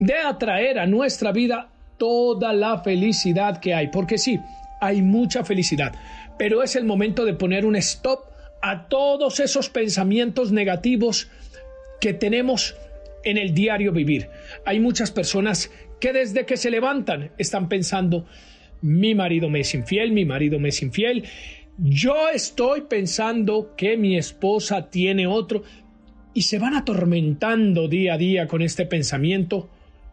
de atraer a nuestra vida toda la felicidad que hay. Porque sí, hay mucha felicidad, pero es el momento de poner un stop a todos esos pensamientos negativos que tenemos en el diario vivir. Hay muchas personas que desde que se levantan están pensando: mi marido me es infiel, mi marido me es infiel, yo estoy pensando que mi esposa tiene otro, y se van atormentando día a día con este pensamiento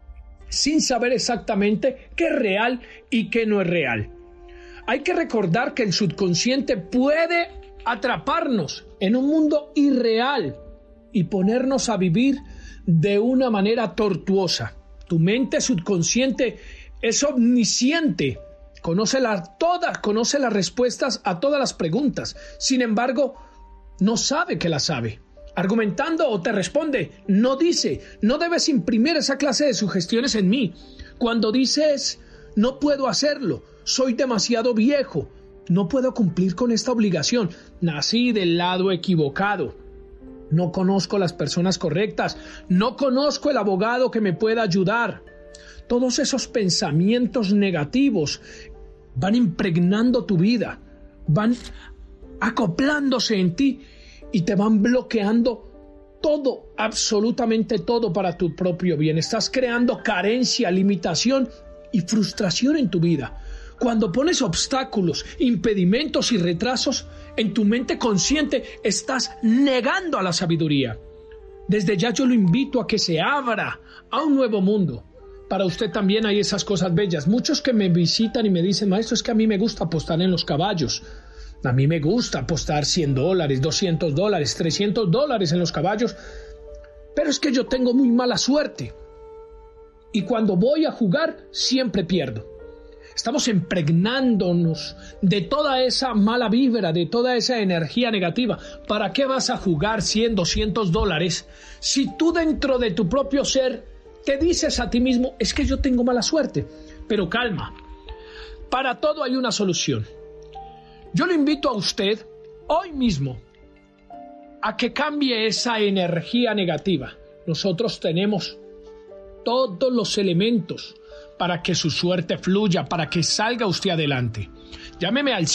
sin saber exactamente qué es real y qué no es real. Hay que recordar que el subconsciente puede atraparnos en un mundo irreal y ponernos a vivir de una manera tortuosa. Tu mente subconsciente es omnisciente, conoce las respuestas a todas las preguntas. Sin embargo, no sabe que las sabe. Argumentando o te responde, no dice: no debes imprimir esa clase de sugestiones en mí. Cuando dices: no puedo hacerlo, soy demasiado viejo, no puedo cumplir con esta obligación, nací del lado equivocado, no conozco las personas correctas, no conozco el abogado que me pueda ayudar. Todos esos pensamientos negativos van impregnando tu vida, van acoplándose en ti y te van bloqueando todo, absolutamente todo, para tu propio bien. Estás creando carencia, limitación y frustración en tu vida. Cuando pones obstáculos, impedimentos y retrasos en tu mente consciente, estás negando a la sabiduría. Desde ya yo lo invito a que se abra a un nuevo mundo. Para usted también hay esas cosas bellas. Muchos que me visitan y me dicen: maestro, es que a mí me gusta apostar en los caballos. A mí me gusta apostar $100, $200, $300 en los caballos. Pero es que yo tengo muy mala suerte. Y cuando voy a jugar, siempre pierdo. Estamos impregnándonos de toda esa mala vibra, de toda esa energía negativa. ¿Para qué vas a jugar $100, $200 si tú dentro de tu propio ser te dices a ti mismo: es que yo tengo mala suerte? Pero calma, para todo hay una solución. Yo le invito a usted hoy mismo a que cambie esa energía negativa. Nosotros tenemos todos los elementos para que su suerte fluya, para que salga usted adelante. Llámeme al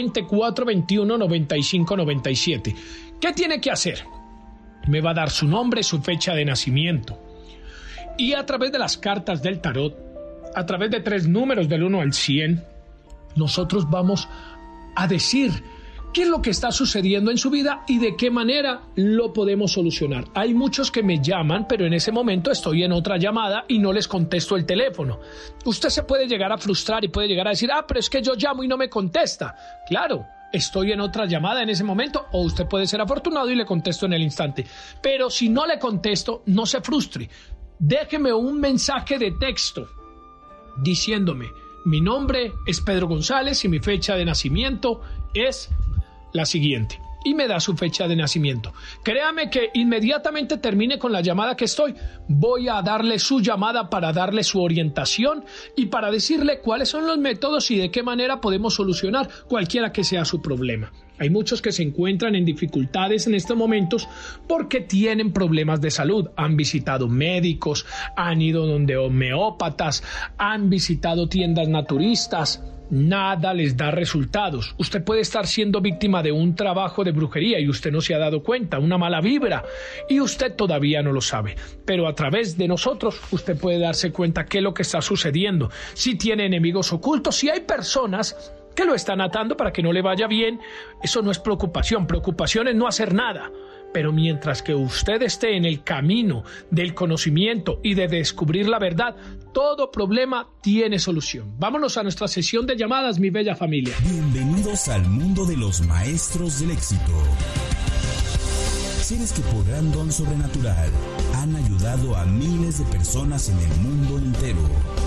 720-421-9597. ¿Qué tiene que hacer? Me va a dar su nombre, su fecha de nacimiento. Y a través de las cartas del tarot, a través de 3 números del 1 al 100, nosotros vamos a decir qué es lo que está sucediendo en su vida y de qué manera lo podemos solucionar. Hay muchos que me llaman, pero en ese momento estoy en otra llamada y no les contesto el teléfono. Usted se puede llegar a frustrar y puede llegar a decir: pero es que yo llamo y no me contesta. Claro, estoy en otra llamada en ese momento, o usted puede ser afortunado y le contesto en el instante. Pero si no le contesto, no se frustre. Déjeme un mensaje de texto diciéndome: mi nombre es Pedro González y mi fecha de nacimiento es la siguiente, y me da su fecha de nacimiento. Créame que inmediatamente termine con la llamada que estoy, voy a darle su llamada para darle su orientación y para decirle cuáles son los métodos y de qué manera podemos solucionar cualquiera que sea su problema. Hay muchos que se encuentran en dificultades en estos momentos porque tienen problemas de salud. Han visitado médicos, han ido donde homeópatas, han visitado tiendas naturistas. Nada les da resultados. Usted puede estar siendo víctima de un trabajo de brujería y usted no se ha dado cuenta, una mala vibra, y usted todavía no lo sabe. Pero a través de nosotros usted puede darse cuenta qué es lo que está sucediendo. Si tiene enemigos ocultos, si hay personas que lo están atando para que no le vaya bien, eso no es preocupación. Preocupación es no hacer nada. Pero mientras que usted esté en el camino del conocimiento y de descubrir la verdad, todo problema tiene solución. Vámonos a nuestra sesión de llamadas, mi bella familia. Bienvenidos al mundo de los maestros del éxito. Seres que por gran don sobrenatural han ayudado a miles de personas en el mundo entero.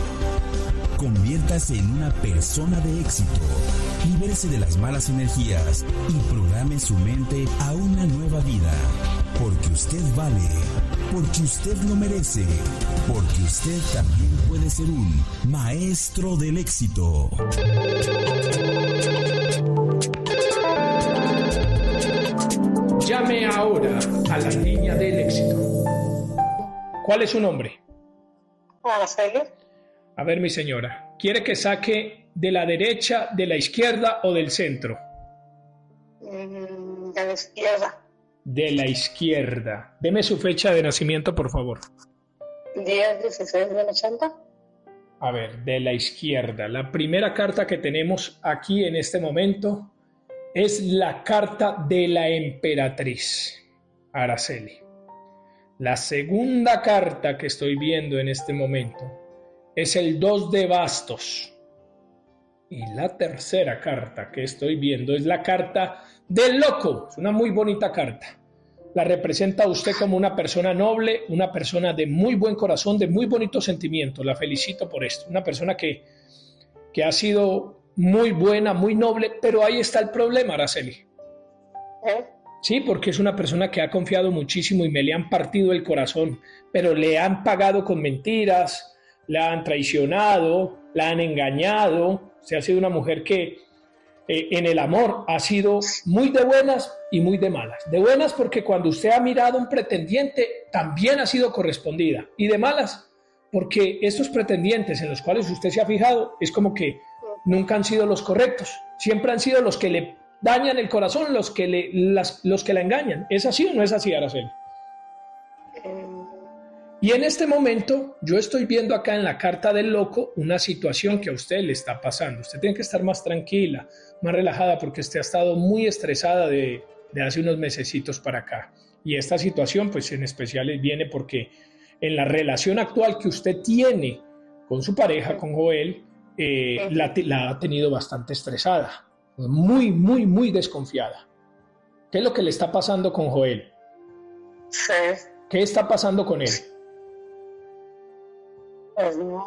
Conviértase en una persona de éxito. Libérese de las malas energías y programe su mente a una nueva vida. Porque usted vale, porque usted lo merece, porque usted también puede ser un maestro del éxito. Llame ahora a la línea del éxito. ¿Cuál es su nombre? Araceli. A ver, mi señora, ¿quiere que saque de la derecha, de la izquierda o del centro? De la izquierda. De la izquierda. Deme su fecha de nacimiento, por favor. 10-16 del 80. A ver, de la izquierda. La primera carta que tenemos aquí en este momento es la carta de la emperatriz, Araceli. La segunda carta que estoy viendo en este momento es el 2 de bastos. Y la tercera carta que estoy viendo es la carta del loco. Es una muy bonita carta. La representa a usted como una persona noble, una persona de muy buen corazón, de muy bonitos sentimientos. La felicito por esto. Una persona que ha sido muy buena, muy noble, pero ahí está el problema, Araceli. Sí, porque es una persona que ha confiado muchísimo y me le han partido el corazón, pero le han pagado con mentiras, la han traicionado, la han engañado. Se ha sido una mujer que en el amor ha sido muy de buenas y muy de malas. De buenas porque cuando usted ha mirado a un pretendiente también ha sido correspondida, y de malas porque estos pretendientes en los cuales usted se ha fijado es como que nunca han sido los correctos, siempre han sido los que le dañan el corazón, los que la engañan. ¿Es así o no es así, Araceli? Y en este momento yo estoy viendo acá en la carta del loco una situación que a usted le está pasando. Usted tiene que estar más tranquila, más relajada, porque usted ha estado muy estresada de hace unos mesecitos para acá. Y esta situación pues en especial viene porque en la relación actual que usted tiene con su pareja, con Joel, la ha tenido bastante estresada, muy, muy, muy desconfiada. ¿Qué es lo que le está pasando con Joel? Sí. ¿Qué está pasando con él? Pues no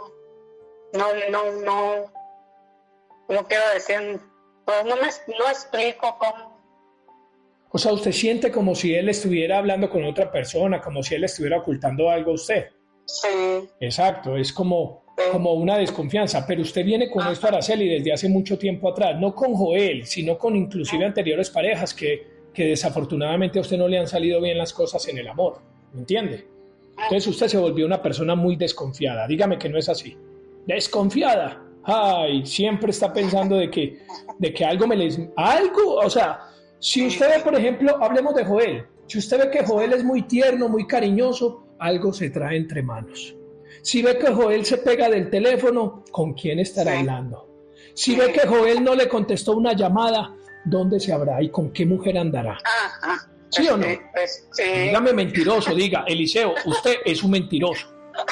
quiero decir, pues no explico cómo. O sea, usted siente como si él estuviera hablando con otra persona, como si él estuviera ocultando algo a usted. Sí. Exacto, es como una desconfianza, pero usted viene con esto, Araceli, desde hace mucho tiempo atrás, no con Joel, sino con inclusive anteriores parejas que desafortunadamente a usted no le han salido bien las cosas en el amor, ¿me entiende? Entonces usted se volvió una persona muy desconfiada. Dígame que no es así. Desconfiada. Ay, siempre está pensando de que algo algo, o sea, si usted ve, por ejemplo, hablemos de Joel. Si usted ve que Joel es muy tierno, muy cariñoso, algo se trae entre manos. Si ve que Joel se pega del teléfono, ¿con quién estará hablando? Si ve que Joel no le contestó una llamada, ¿dónde se habrá y con qué mujer andará? ¿Sí o no? Sí. Dígame mentiroso, diga, Eliseo, usted es un mentiroso.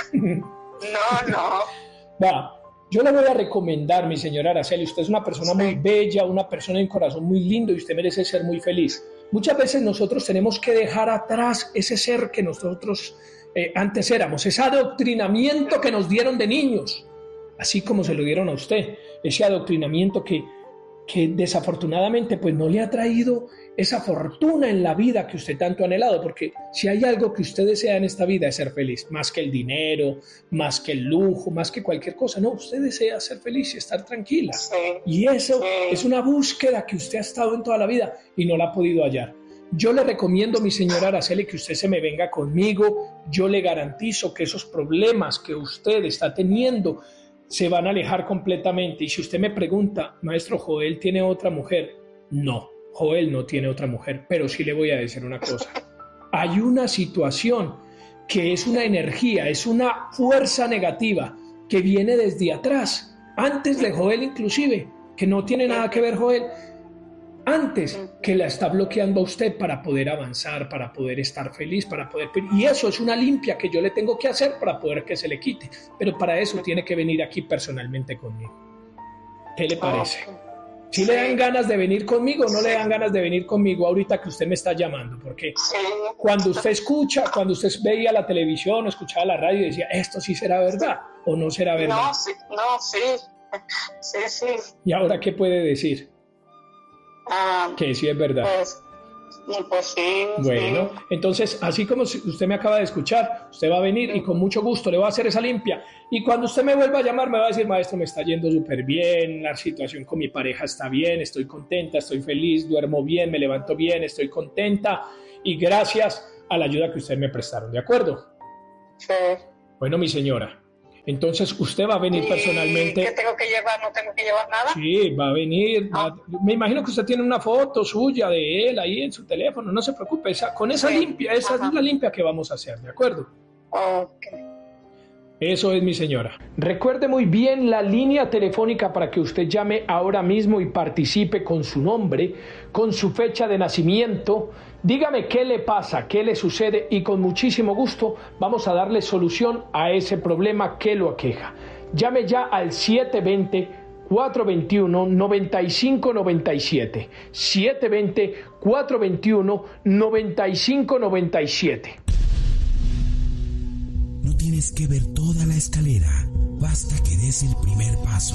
No. Va, yo le voy a recomendar, mi señora Araceli, usted es una persona muy bella, una persona de un corazón muy lindo y usted merece ser muy feliz. Muchas veces nosotros tenemos que dejar atrás ese ser que nosotros antes éramos, ese adoctrinamiento que nos dieron de niños, así como se lo dieron a usted, ese adoctrinamiento que desafortunadamente pues no le ha traído esa fortuna en la vida que usted tanto ha anhelado, porque si hay algo que usted desea en esta vida es ser feliz, más que el dinero, más que el lujo, más que cualquier cosa, no, usted desea ser feliz y estar tranquila, y eso es una búsqueda que usted ha estado en toda la vida y no la ha podido hallar. Yo le recomiendo, mi señora Araceli, que usted se me venga conmigo. Yo le garantizo que esos problemas que usted está teniendo se van a alejar completamente. Y si usted me pregunta, maestro, ¿Joel tiene otra mujer? No, Joel no tiene otra mujer, pero sí le voy a decir una cosa. Hay una situación que es una energía, es una fuerza negativa que viene desde atrás, antes de Joel inclusive, que no tiene nada que ver Joel, antes, que la está bloqueando a usted para poder avanzar, para poder estar feliz, y eso es una limpia que yo le tengo que hacer para poder que se le quite, pero para eso tiene que venir aquí personalmente conmigo. ¿Qué le parece? ¿Sí le dan ganas de venir conmigo o no le dan ganas de venir conmigo ahorita que usted me está llamando? Porque cuando usted veía la televisión o escuchaba la radio y decía, ¿esto sí será verdad o no será verdad? Sí. ¿Y ahora qué puede decir? Que sí es verdad. Pues sí. Bueno, entonces, así como usted me acaba de escuchar, usted va a venir y con mucho gusto le va a hacer esa limpia. Y cuando usted me vuelva a llamar, me va a decir, maestro, me está yendo súper bien, la situación con mi pareja está bien, estoy contenta, estoy feliz, duermo bien, me levanto bien, estoy contenta y gracias a la ayuda que ustedes me prestaron, ¿de acuerdo? Sí. Bueno, mi señora, Entonces usted va a venir personalmente. ¿Qué tengo que llevar? ¿No tengo que llevar nada? Sí, va a venir. Me imagino que usted tiene una foto suya de él ahí en su teléfono. No se preocupe, con esa limpia, esa es la limpia que vamos a hacer, ¿de acuerdo? Ok. Eso es, mi señora. Recuerde muy bien la línea telefónica para que usted llame ahora mismo y participe con su nombre, con su fecha de nacimiento. Dígame qué le pasa, qué le sucede y con muchísimo gusto vamos a darle solución a ese problema que lo aqueja. Llame ya al 720-421-9597. 720-421-9597. No tienes que ver toda la escalera, basta que des el primer paso.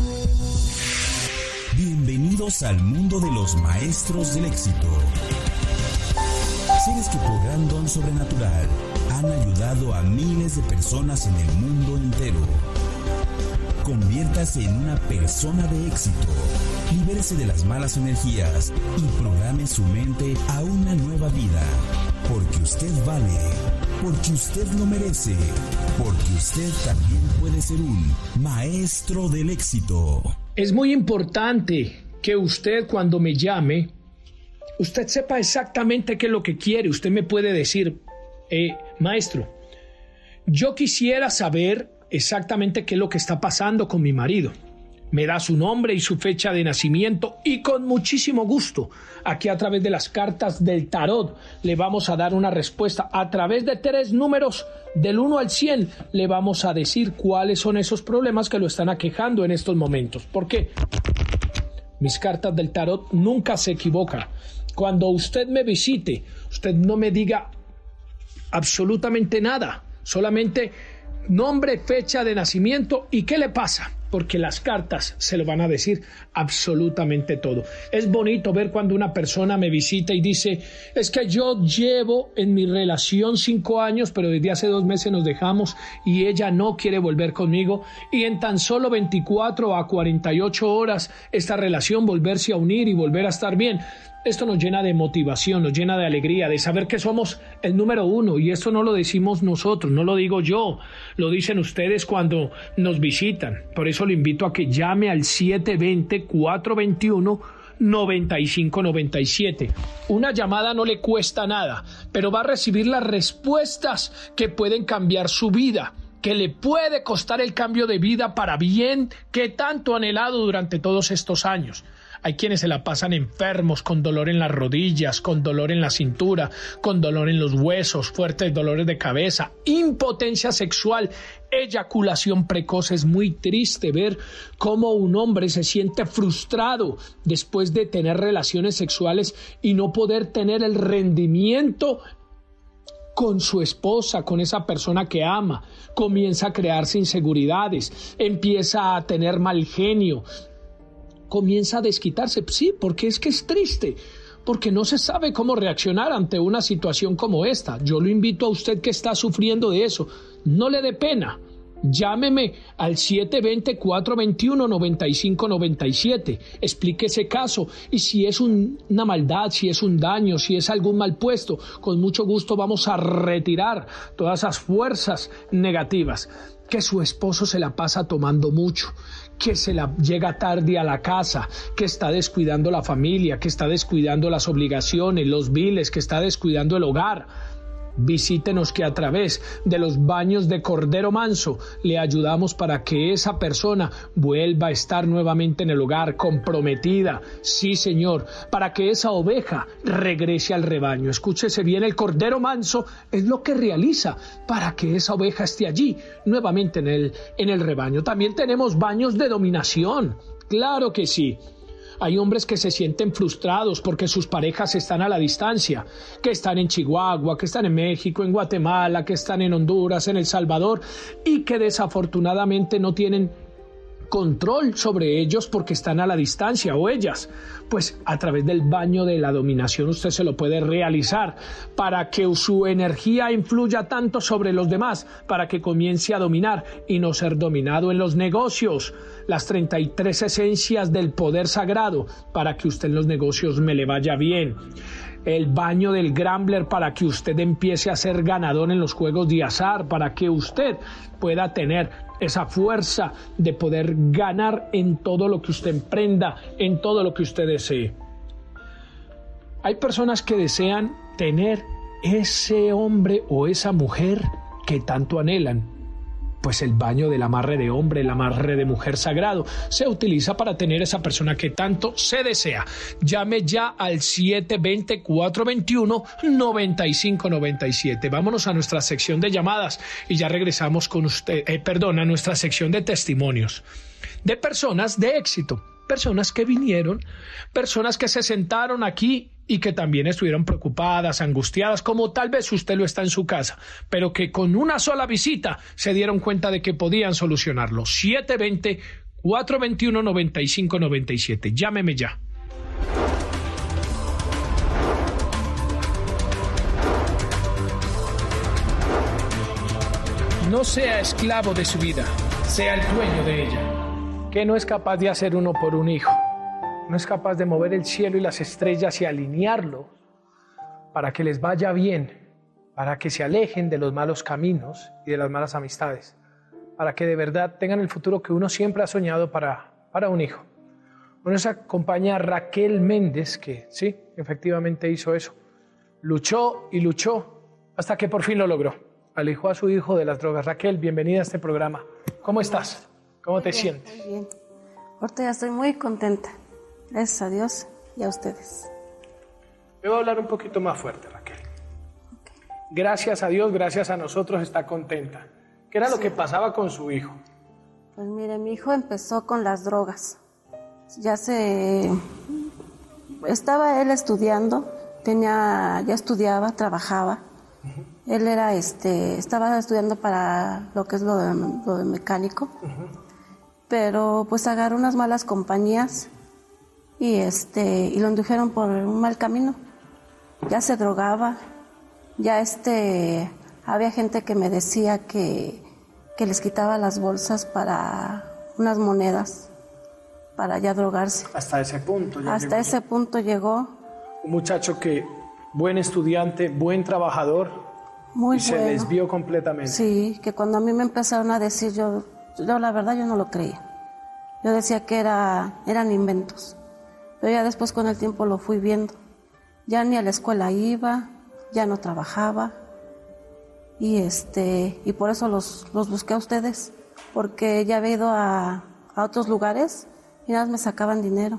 Bienvenidos al mundo de los maestros del éxito. Seres que por gran don sobrenatural han ayudado a miles de personas en el mundo entero. Conviértase en una persona de éxito. Libérese de las malas energías y programe su mente a una nueva vida. Porque usted vale. Porque usted lo merece. Porque usted también puede ser un maestro del éxito. Es muy importante que usted, cuando me llame, usted sepa exactamente qué es lo que quiere. Usted me puede decir, maestro, yo quisiera saber exactamente qué es lo que está pasando con mi marido. Me da su nombre y su fecha de nacimiento y con muchísimo gusto, aquí a través de las cartas del tarot, le vamos a dar una respuesta. A través de 3 números, del 1 al 100, le vamos a decir cuáles son esos problemas que lo están aquejando en estos momentos. ¿Por qué? Mis cartas del tarot nunca se equivocan. Cuando usted me visite, usted no me diga absolutamente nada, solamente nombre, fecha de nacimiento y qué le pasa, porque las cartas se lo van a decir absolutamente todo. Es bonito ver cuando una persona me visita y dice, es que yo llevo en mi relación 5 años, pero desde hace 2 meses nos dejamos y ella no quiere volver conmigo, y en tan solo 24 a 48 horas esta relación volverse a unir y volver a estar bien. Esto nos llena de motivación, nos llena de alegría, de saber que somos el número 1, y esto no lo decimos nosotros, no lo digo yo, lo dicen ustedes cuando nos visitan. Por eso lo invito a que llame al 720-421-9597. Una llamada no le cuesta nada, pero va a recibir las respuestas que pueden cambiar su vida, que le puede costar el cambio de vida para bien que tanto ha anhelado durante todos estos años. Hay quienes se la pasan enfermos, con dolor en las rodillas, con dolor en la cintura, con dolor en los huesos, fuertes dolores de cabeza, impotencia sexual, eyaculación precoz. Es muy triste ver cómo un hombre se siente frustrado después de tener relaciones sexuales y no poder tener el rendimiento con su esposa, con esa persona que ama. Comienza a crearse inseguridades, empieza a tener mal genio, comienza a desquitarse. Sí, porque es que es triste, porque no se sabe cómo reaccionar ante una situación como esta. Yo lo invito a usted que está sufriendo de eso, no le dé pena. Llámeme al 720-421-9597, explique ese caso, y si es una maldad, si es un daño, si es algún mal puesto, con mucho gusto vamos a retirar todas esas fuerzas negativas. Que su esposo se la pasa tomando mucho, que se la llega tarde a la casa, que está descuidando la familia, que está descuidando las obligaciones, los biles, que está descuidando el hogar. Visítenos, que a través de los baños de Cordero Manso le ayudamos para que esa persona vuelva a estar nuevamente en el hogar, comprometida, sí señor, para que esa oveja regrese al rebaño. Escúchese bien, el Cordero Manso es lo que realiza para que esa oveja esté allí nuevamente en el rebaño. También tenemos baños de dominación, claro que sí. Hay hombres que se sienten frustrados porque sus parejas están a la distancia, que están en Chihuahua, que están en México, en Guatemala, que están en Honduras, en El Salvador, y que desafortunadamente no tienen control sobre ellos porque están a la distancia, o ellas. Pues a través del baño de la dominación usted se lo puede realizar para que su energía influya tanto sobre los demás, para que comience a dominar y no ser dominado en los negocios. Las 33 esencias del poder sagrado para que usted en los negocios me le vaya bien. el baño del Gambler para que usted empiece a ser ganador en los juegos de azar, para que usted pueda tener esa fuerza de poder ganar en todo lo que usted emprenda, en todo lo que usted desee. Hay personas que desean tener ese hombre o esa mujer que tanto anhelan, pues el baño del amarre de hombre, el amarre de mujer sagrado, se utiliza para tener esa persona que tanto se desea. Llame ya al 720-421-9597. Vámonos a nuestra sección de llamadas y ya regresamos con usted, a nuestra sección de testimonios de personas de éxito, personas que vinieron, personas que se sentaron aquí y que también estuvieron preocupadas, angustiadas, como tal vez usted lo está en su casa, pero que con una sola visita se dieron cuenta de que podían solucionarlo. 720-421-9597. Llámeme ya. No sea esclavo de su vida, sea el dueño de ella. ¿Qué no es capaz de hacer uno por un hijo? No es capaz de mover el cielo y las estrellas y alinearlo para que les vaya bien, para que se alejen de los malos caminos y de las malas amistades, para que de verdad tengan el futuro que uno siempre ha soñado para un hijo. Bueno, nos acompaña Raquel Méndez, que sí, efectivamente hizo eso. Luchó y luchó hasta que por fin lo logró. Alejó a su hijo de las drogas. Raquel, bienvenida a este programa. ¿Cómo estás? ¿Cómo te sientes? Muy bien. Ahorita ya estoy muy contenta. Gracias a Dios y a ustedes. Me voy a hablar un poquito más fuerte, Raquel. Okay. Gracias a Dios, gracias a nosotros está contenta. ¿Qué era lo que pasaba con su hijo? Pues mire, mi hijo empezó con las drogas. Estaba él estudiando, ya estudiaba, trabajaba. Uh-huh. Él estaba estudiando para lo que es lo de mecánico. Uh-huh. Pero pues agarró unas malas compañías y lo indujeron por un mal camino. Ya se drogaba, ya había gente que me decía que les quitaba las bolsas para unas monedas para ya drogarse. Hasta ese punto ya Hasta ese punto llegó. Un muchacho que, buen estudiante, buen trabajador, muy y bueno. Se desvió completamente. Sí, que cuando a mí me empezaron a decir, yo la verdad yo no lo creía. Yo decía que eran inventos. Pero ya después con el tiempo lo fui viendo. Ya ni a la escuela iba, ya no trabajaba. Y por eso los busqué a ustedes. Porque ya había ido a otros lugares y nada más me sacaban dinero.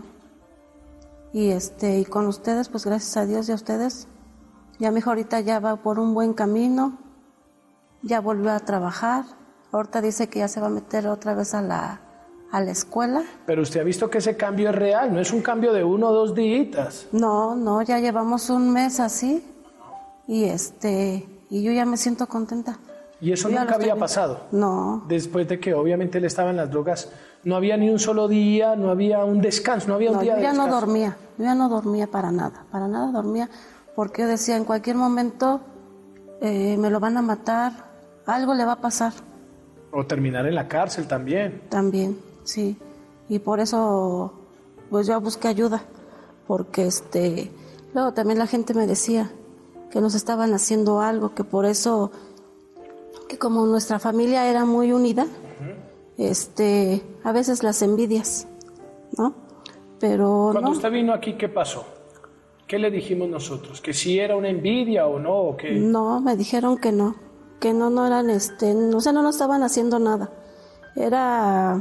Y con ustedes, pues gracias a Dios y a ustedes, ya mi hijo ahorita ya va por un buen camino. Ya volvió a trabajar. Ahorita dice que ya se va a meter otra vez a la escuela. Pero usted ha visto que ese cambio es real, no es un cambio de 1 o 2 días. No, ya llevamos un mes así y yo ya me siento contenta. ¿Y eso nunca había pasado? No. Después de que obviamente él estaba en las drogas, no había ni un solo día, no había un descanso, no había un día de descanso. Yo ya no dormía para nada dormía, porque yo decía, en cualquier momento me lo van a matar, algo le va a pasar. O terminar en la cárcel también. También, sí. Y por eso, pues yo busqué ayuda. Porque luego también la gente me decía que nos estaban haciendo algo, que por eso, que como nuestra familia era muy unida, uh-huh. A veces las envidias, ¿no? Pero cuando usted vino aquí, ¿qué pasó? ¿Qué le dijimos nosotros? ¿Que si era una envidia o no? ¿O qué? No, me dijeron que no eran, o sea, no nos estaban haciendo nada. Era,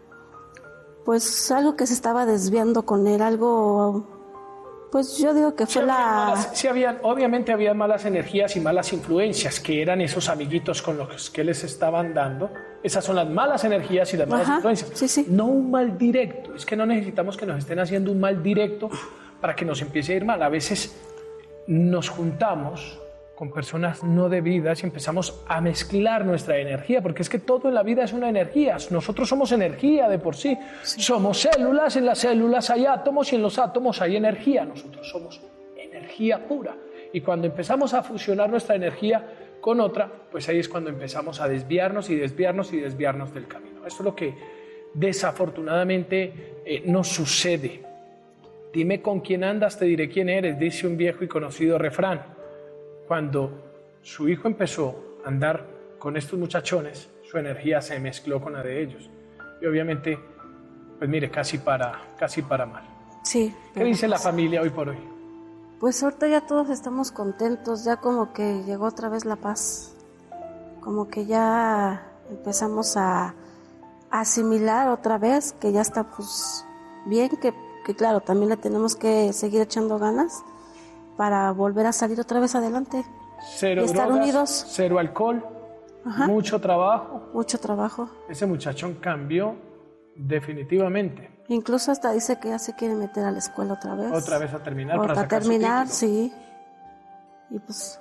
pues, algo que se estaba desviando con él, algo, pues, yo digo que fue obviamente había malas energías y malas influencias, que eran esos amiguitos con los que les estaban dando. Esas son las malas energías y las malas influencias. Sí, sí. No un mal directo, es que no necesitamos que nos estén haciendo un mal directo para que nos empiece a ir mal. A veces nos juntamos con personas no debidas y empezamos a mezclar nuestra energía, porque es que todo en la vida es una energía. Nosotros somos energía de por sí. Somos células, en las células hay átomos y en los átomos hay energía. Nosotros somos energía pura. Y cuando empezamos a fusionar nuestra energía con otra, pues ahí es cuando empezamos a desviarnos y desviarnos y desviarnos del camino. Esto es lo que desafortunadamente nos sucede. Dime con quién andas, te diré quién eres, dice un viejo y conocido refrán. Cuando su hijo empezó a andar con estos muchachones, su energía se mezcló con la de ellos. Y obviamente, pues mire, casi para mal. Sí. ¿Qué dice la familia hoy por hoy? Pues ahorita ya todos estamos contentos, ya como que llegó otra vez la paz. Como que ya empezamos a asimilar otra vez, que ya está pues bien, que claro, también le tenemos que seguir echando ganas para volver a salir otra vez adelante. Cero y estar drogas, unidos. Cero alcohol, Ajá. Mucho trabajo. Mucho trabajo. Ese muchachón cambió definitivamente. Incluso hasta dice que ya se quiere meter a la escuela otra vez. Otra vez a terminar para sacar terminar, su título. sí. Y pues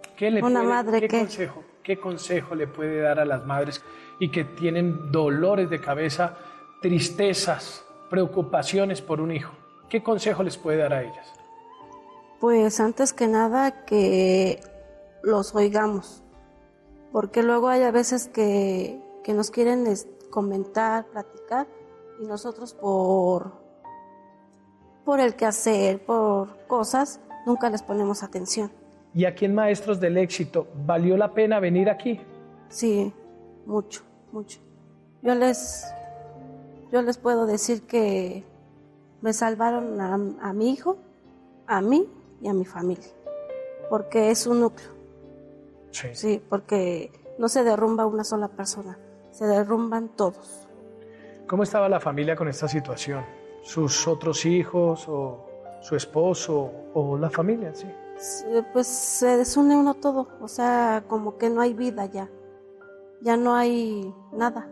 ¿Qué consejo le puede dar a las madres y que tienen dolores de cabeza, tristezas, preocupaciones por un hijo? ¿Qué consejo les puede dar a ellas? Pues antes que nada que los oigamos, porque luego hay a veces que nos quieren comentar, platicar, y nosotros por el quehacer, por cosas, nunca les ponemos atención. ¿Y aquí en Maestros del Éxito valió la pena venir aquí? Sí, mucho. Yo les puedo decir que me salvaron a mi hijo, a mí y a mi familia, porque es un núcleo. Sí, porque no se derrumba una sola persona, se derrumban todos. ¿Cómo estaba la familia con esta situación? ¿Sus otros hijos o su esposo o la familia? Sí. Pues se desune uno todo, o sea, como que no hay vida ya no hay nada,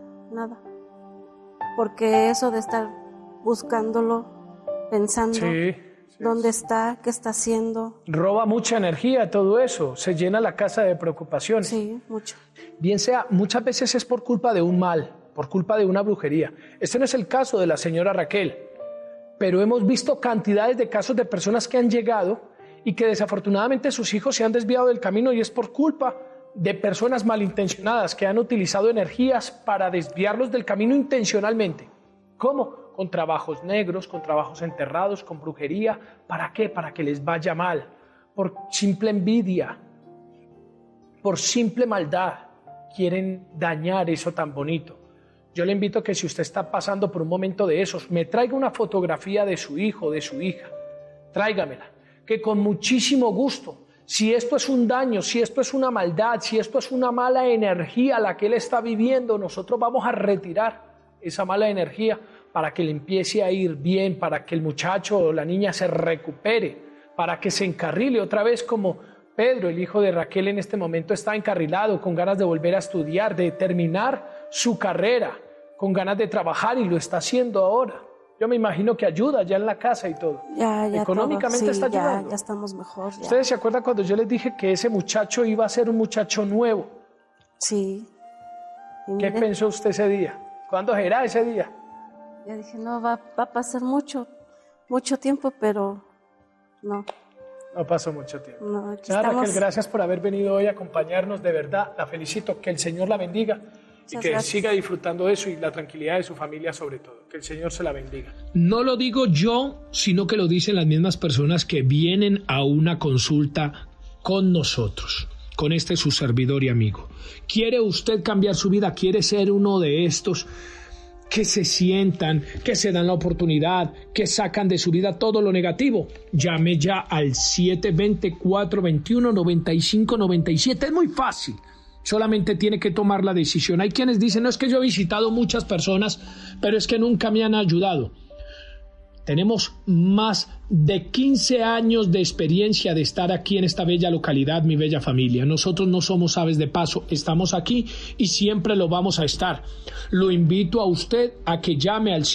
porque eso de estar buscándolo, pensando dónde está, qué está haciendo. Roba mucha energía todo eso, se llena la casa de preocupaciones. Sí, mucho. Bien sea, muchas veces es por culpa de un mal, por culpa de una brujería. Este no es el caso de la señora Raquel, pero hemos visto cantidades de casos de personas que han llegado y que desafortunadamente sus hijos se han desviado del camino y es por culpa de personas malintencionadas que han utilizado energías para desviarlos del camino intencionalmente. ¿Cómo? Con trabajos negros, con trabajos enterrados, con brujería. ¿Para qué? Para que les vaya mal. Por simple envidia, por simple maldad, quieren dañar eso tan bonito. Yo le invito a que si usted está pasando por un momento de esos, me traiga una fotografía de su hijo, de su hija. Tráigamela, que con muchísimo gusto, si esto es un daño, si esto es una maldad, si esto es una mala energía la que él está viviendo, nosotros vamos a retirar esa mala energía para que le empiece a ir bien, para que el muchacho o la niña se recupere, para que se encarrile otra vez como Pedro, el hijo de Raquel, en este momento está encarrilado, con ganas de volver a estudiar, de terminar su carrera, con ganas de trabajar y lo está haciendo ahora. Yo me imagino que ayuda ya en la casa y todo. Ya económicamente todo. Sí, está ayudando. Ya estamos mejor. Ya. ¿Ustedes se acuerdan cuando yo les dije que ese muchacho iba a ser un muchacho nuevo? Sí. ¿Qué pensó usted ese día? ¿Cuándo será ese día? Yo dije, no, va a pasar mucho tiempo, pero no. No pasó mucho tiempo. No, Señora Raquel, gracias por haber venido hoy a acompañarnos, de verdad, la felicito, que el Señor la bendiga. Y que siga disfrutando de eso y la tranquilidad de su familia sobre todo. Que el Señor se la bendiga. No lo digo yo, sino que lo dicen las mismas personas que vienen a una consulta con nosotros, con su servidor y amigo. ¿Quiere usted cambiar su vida? ¿Quiere ser uno de estos que se sientan, que se dan la oportunidad, que sacan de su vida todo lo negativo? Llame ya al 720-421-9597. Es muy fácil. Solamente tiene que tomar la decisión. Hay quienes dicen, no, es que yo he visitado muchas personas, pero es que nunca me han ayudado. Tenemos más de 15 años de experiencia de estar aquí en esta bella localidad, mi bella familia. Nosotros no somos aves de paso, estamos aquí y siempre lo vamos a estar. Lo invito a usted a que llame al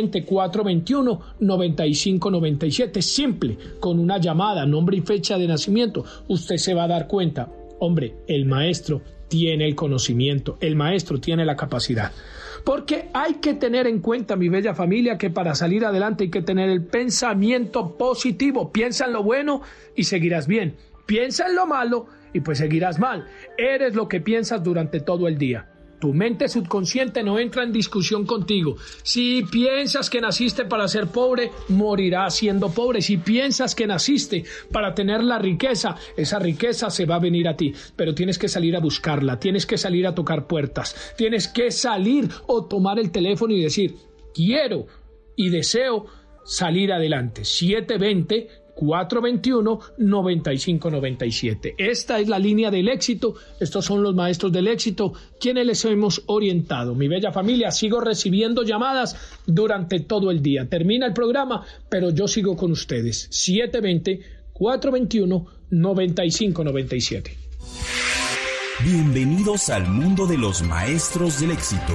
720-421-9597. Simple, con una llamada, nombre y fecha de nacimiento. Usted se va a dar cuenta, hombre, el maestro tiene el conocimiento, el maestro tiene la capacidad. Porque hay que tener en cuenta, mi bella familia, que para salir adelante hay que tener el pensamiento positivo. Piensa en lo bueno y seguirás bien. Piensa en lo malo y pues seguirás mal. Eres lo que piensas durante todo el día. Tu mente subconsciente no entra en discusión contigo. Si piensas que naciste para ser pobre, morirás siendo pobre. Si piensas que naciste para tener la riqueza, esa riqueza se va a venir a ti. Pero tienes que salir a buscarla, tienes que salir a tocar puertas, tienes que salir o tomar el teléfono y decir, quiero y deseo salir adelante. 720-421-9597. Esta es la línea del éxito. Estos son los maestros del éxito, quienes les hemos orientado. Mi bella familia, sigo recibiendo llamadas durante todo el día. Termina el programa, pero yo sigo con ustedes. 720-421-9597. Bienvenidos al mundo de los maestros del éxito.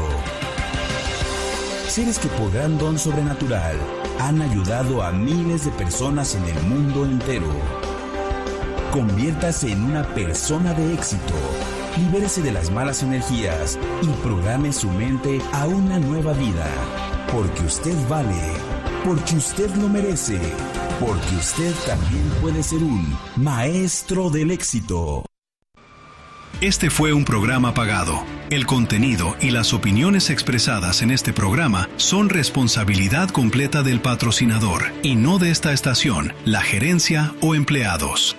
Seres que por gran don sobrenatural han ayudado a miles de personas en el mundo entero. Conviértase en una persona de éxito. Libérese de las malas energías y programe su mente a una nueva vida. Porque usted vale, porque usted lo merece, porque usted también puede ser un maestro del éxito. Este fue un programa pagado. El contenido y las opiniones expresadas en este programa son responsabilidad completa del patrocinador y no de esta estación, la gerencia o empleados.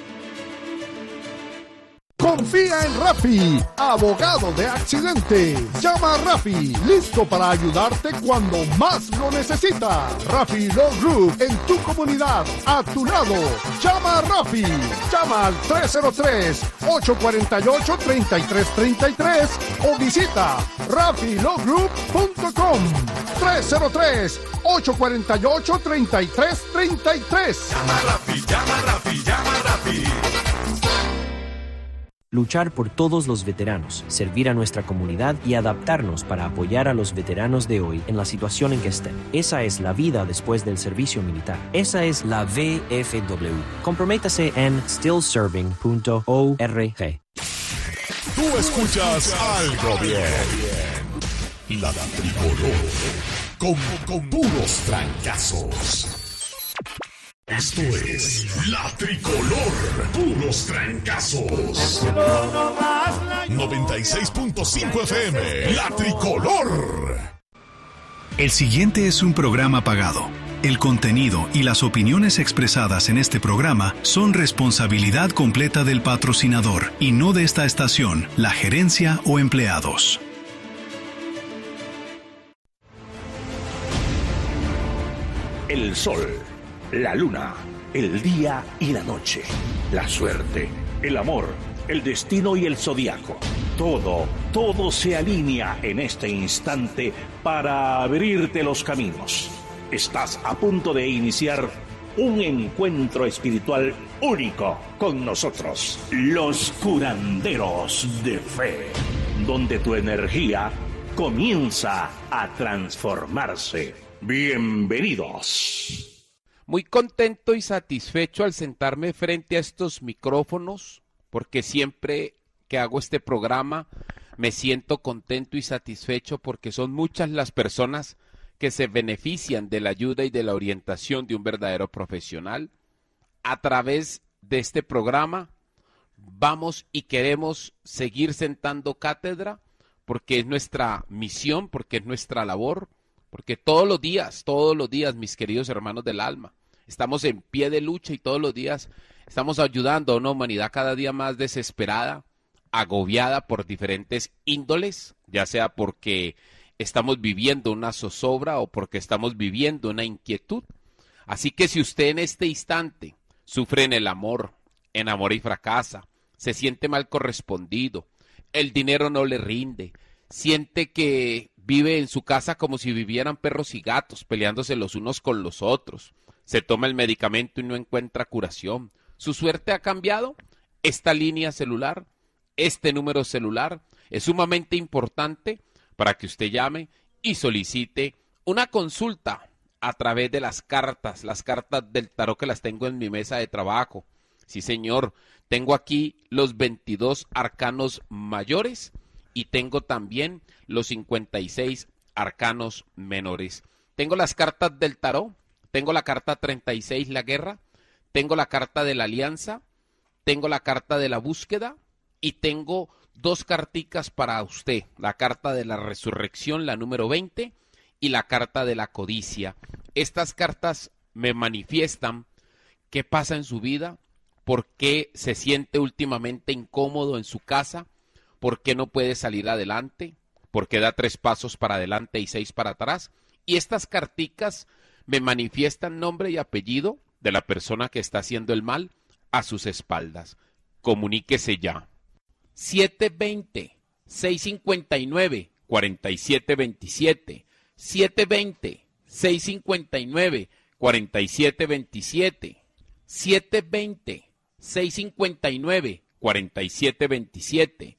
Confía en Rafi, abogado de accidente. Llama a Rafi, listo para ayudarte cuando más lo necesita. Rafi Law Group, en tu comunidad, a tu lado. Llama a Rafi. Llama al 303-848-3333 o visita rafilawgroup.com. 303-848-3333. Llama a Rafi, llama a Rafi, llama a Rafi. Luchar por todos los veteranos, servir a nuestra comunidad y adaptarnos para apoyar a los veteranos de hoy en la situación en que estén. Esa es la vida después del servicio militar. Esa es la VFW. Comprométase en stillserving.org. Tú escuchas algo bien. La tricolor. Con puros trancazos. Esto es La Tricolor, puros trancazos. 96.5 FM, La Tricolor. El siguiente es un programa pagado. El contenido y las opiniones expresadas en este programa son responsabilidad completa del patrocinador y no de esta estación, la gerencia o empleados. El sol, la luna, el día y la noche, la suerte, el amor, el destino y el zodiaco. Todo se alinea en este instante para abrirte los caminos. Estás a punto de iniciar un encuentro espiritual único con nosotros, los curanderos de fe, donde tu energía comienza a transformarse. Bienvenidos. Muy contento y satisfecho al sentarme frente a estos micrófonos, porque siempre que hago este programa me siento contento y satisfecho porque son muchas las personas que se benefician de la ayuda y de la orientación de un verdadero profesional. A través de este programa vamos y queremos seguir sentando cátedra porque es nuestra misión, porque es nuestra labor, porque todos los días, mis queridos hermanos del alma, estamos en pie de lucha y todos los días estamos ayudando a una humanidad cada día más desesperada, agobiada por diferentes índoles, ya sea porque estamos viviendo una zozobra o porque estamos viviendo una inquietud. Así que si usted en este instante sufre en el amor, enamora y fracasa, se siente mal correspondido, el dinero no le rinde, siente que vive en su casa como si vivieran perros y gatos, peleándose los unos con los otros, se toma el medicamento y no encuentra curación, su suerte ha cambiado, esta línea celular, este número celular es sumamente importante para que usted llame y solicite una consulta a través de las cartas del tarot que las tengo en mi mesa de trabajo. Sí, señor, tengo aquí los 22 arcanos mayores y tengo también los 56 arcanos menores. Tengo las cartas del tarot, tengo la carta 36, la guerra, tengo la carta de la alianza, tengo la carta de la búsqueda y tengo 2 carticas para usted, la carta de la resurrección, la número 20, y la carta de la codicia. Estas cartas me manifiestan qué pasa en su vida, por qué se siente últimamente incómodo en su casa, por qué no puede salir adelante, por qué da 3 pasos para adelante y 6 para atrás. Y estas carticas me manifiestan nombre y apellido de la persona que está haciendo el mal a sus espaldas. Comuníquese ya. 720-659-4727. 720-659-4727. 720-659-4727.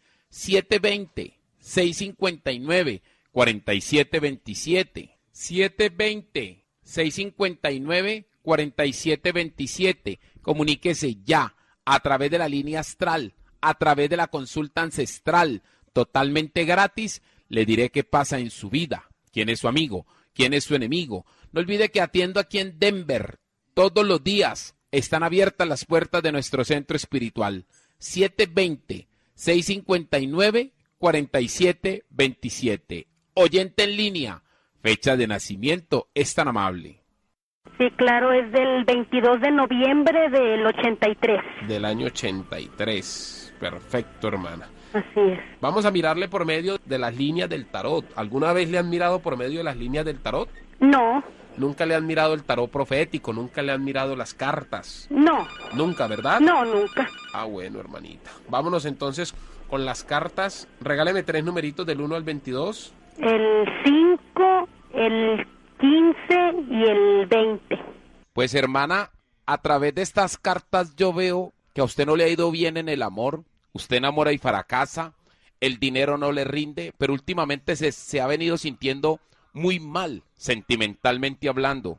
720-659-4727. 720-659-4727. Comuníquese ya a través de la línea astral, a través de la consulta ancestral, totalmente gratis. Le diré qué pasa en su vida, quién es su amigo, quién es su enemigo. No olvide que atiendo aquí en Denver todos los días. Están abiertas las puertas de nuestro centro espiritual. 720-659-4727. Oyente en línea, fecha de nacimiento, es tan amable. Sí, claro, es del 22 de noviembre del 83. Del año 83. Perfecto, hermana. Así es. Vamos a mirarle por medio de las líneas del tarot. ¿Alguna vez le han mirado por medio de las líneas del tarot? No. ¿Nunca le han mirado el tarot profético? ¿Nunca le han mirado las cartas? No. ¿Nunca, verdad? No, nunca. Ah, bueno, hermanita. Vámonos entonces con las cartas. Regáleme 3 numeritos del 1 al 22. El 5, el 15 y el 20. Pues, hermana, a través de estas cartas yo veo que a usted no le ha ido bien en el amor. Usted enamora y fracasa. El dinero no le rinde, pero últimamente se ha venido sintiendo muy mal, sentimentalmente hablando.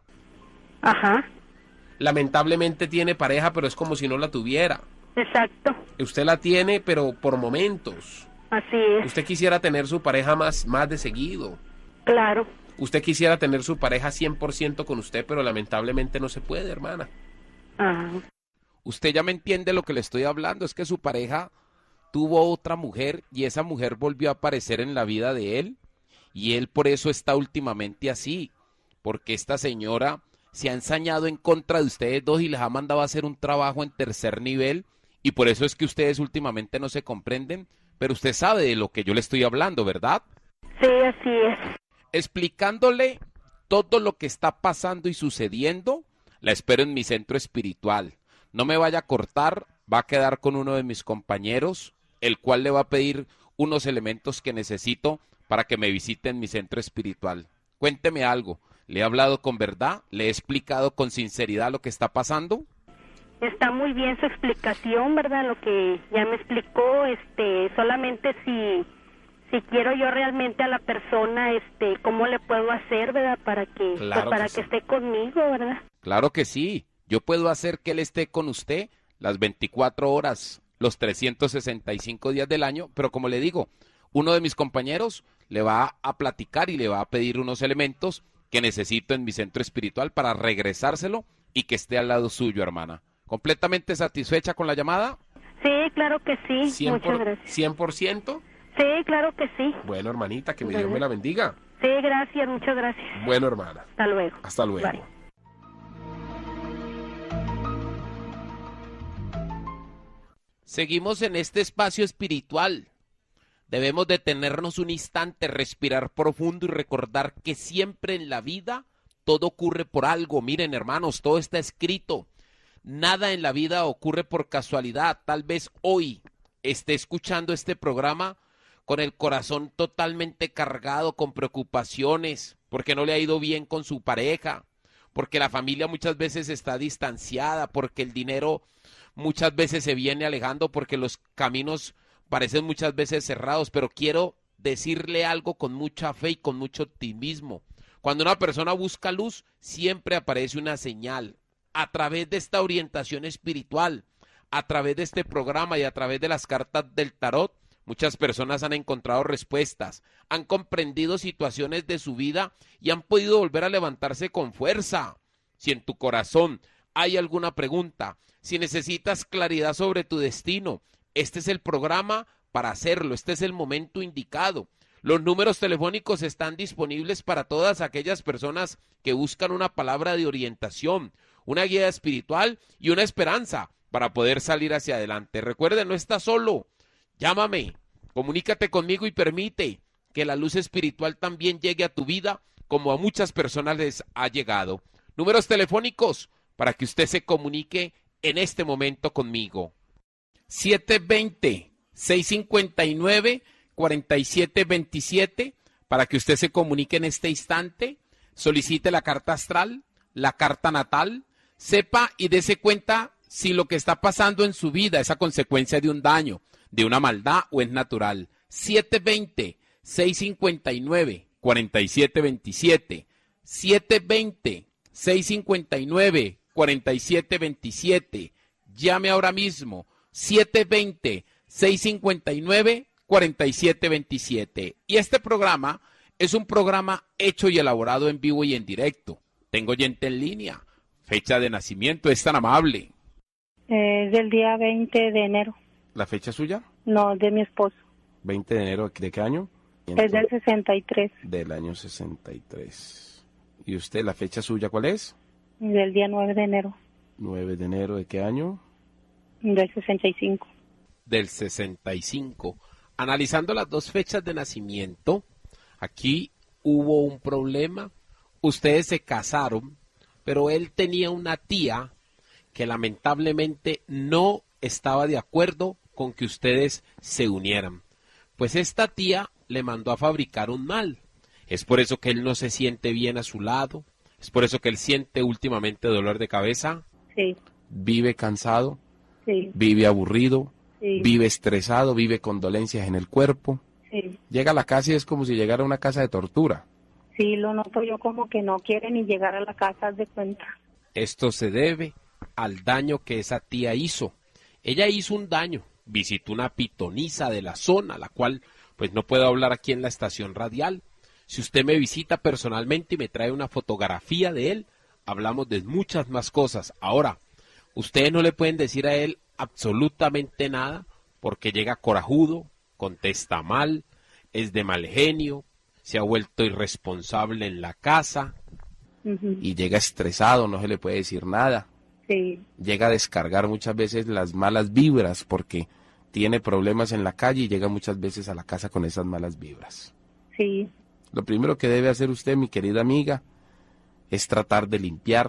Ajá. Lamentablemente tiene pareja, pero es como si no la tuviera. Exacto. Usted la tiene, pero por momentos. Así es. Usted quisiera tener su pareja más de seguido. Claro. Usted quisiera tener su pareja 100% con usted, pero lamentablemente no se puede, hermana. Ajá. Usted ya me entiende lo que le estoy hablando, es que su pareja tuvo otra mujer y esa mujer volvió a aparecer en la vida de él. Y él por eso está últimamente así, porque esta señora se ha ensañado en contra de ustedes dos y les ha mandado a hacer un trabajo en tercer nivel, y por eso es que ustedes últimamente no se comprenden, pero usted sabe de lo que yo le estoy hablando, ¿verdad? Sí, así es. Explicándole todo lo que está pasando y sucediendo, la espero en mi centro espiritual. No me vaya a cortar, va a quedar con uno de mis compañeros, el cual le va a pedir unos elementos que necesito para que me visite en mi centro espiritual. Cuénteme algo, ¿le he hablado con verdad? ¿Le he explicado con sinceridad lo que está pasando? Está muy bien su explicación, ¿verdad? Lo que ya me explicó, solamente si quiero yo realmente a la persona, ¿cómo le puedo hacer, verdad? Para que, claro para que que sí. esté conmigo, ¿verdad? Claro que sí, yo puedo hacer que él esté con usted las 24 horas, los 365 días del año, pero como le digo, uno de mis compañeros le va a platicar y le va a pedir unos elementos que necesito en mi centro espiritual para regresárselo y que esté al lado suyo, hermana. ¿Completamente satisfecha con la llamada? Sí, claro que sí. Muchas gracias. ¿100%? Sí, claro que sí. Bueno, hermanita, que Dios me la bendiga. Sí, gracias, muchas gracias. Bueno, hermana. Hasta luego. Hasta luego. Bye. Seguimos en este espacio espiritual. Debemos detenernos un instante, respirar profundo y recordar que siempre en la vida todo ocurre por algo. Miren, hermanos, todo está escrito. Nada en la vida ocurre por casualidad. Tal vez hoy esté escuchando este programa con el corazón totalmente cargado con preocupaciones, porque no le ha ido bien con su pareja, porque la familia muchas veces está distanciada, porque el dinero muchas veces se viene alejando, porque los caminos parecen muchas veces cerrados, pero quiero decirle algo con mucha fe y con mucho optimismo. Cuando una persona busca luz, siempre aparece una señal. A través de esta orientación espiritual, a través de este programa y a través de las cartas del tarot, muchas personas han encontrado respuestas, han comprendido situaciones de su vida y han podido volver a levantarse con fuerza. Si en tu corazón hay alguna pregunta, si necesitas claridad sobre tu destino, este es el programa para hacerlo. Este es el momento indicado. Los números telefónicos están disponibles para todas aquellas personas que buscan una palabra de orientación, una guía espiritual y una esperanza para poder salir hacia adelante. Recuerde, no estás solo. Llámame, comunícate conmigo y permite que la luz espiritual también llegue a tu vida como a muchas personas les ha llegado. Números telefónicos para que usted se comunique en este momento conmigo. 720-659-4727 para que usted se comunique en este instante, solicite la carta astral, la carta natal, sepa y dése cuenta si lo que está pasando en su vida es a consecuencia de un daño, de una maldad o es natural. 720-659-4727, 720-659-4727, llame ahora mismo, 720-659-4727. Y este programa es un programa hecho y elaborado en vivo y en directo. Tengo oyente en línea. Fecha de nacimiento, es tan amable. Del día 20 de enero. ¿La fecha suya? No, de mi esposo. 20 de enero, ¿de qué año? Es del 63. Del año 63. ¿Y usted, la fecha suya cuál es? Del día 9 de enero. 9 de enero, ¿de qué año? Del 65. Del 65. Analizando las dos fechas de nacimiento, aquí hubo un problema. Ustedes se casaron, pero él tenía una tía que lamentablemente no estaba de acuerdo con que ustedes se unieran. Pues esta tía le mandó a fabricar un mal. Es por eso que él no se siente bien a su lado. Es por eso que él siente últimamente dolor de cabeza. Sí. Vive cansado. Sí. Vive aburrido. Sí. Vive estresado. Vive con dolencias en el cuerpo. Sí. Llega a la casa y es como si llegara a una casa de tortura. Sí, lo noto yo como que no quiere ni llegar a la casa, haz de cuenta. Esto se debe al daño que esa tía hizo. Ella hizo un daño. Visitó una pitonisa de la zona, la cual pues no puedo hablar aquí en la estación radial. Si usted me visita personalmente y me trae una fotografía de él, hablamos de muchas más cosas. Ahora, ustedes no le pueden decir a él absolutamente nada porque llega corajudo, contesta mal, es de mal genio, se ha vuelto irresponsable en la casa y llega estresado, no se le puede decir nada. Sí. Llega a descargar muchas veces las malas vibras porque tiene problemas en la calle y llega muchas veces a la casa con esas malas vibras. Sí. Lo primero que debe hacer usted, mi querida amiga, es tratar de limpiar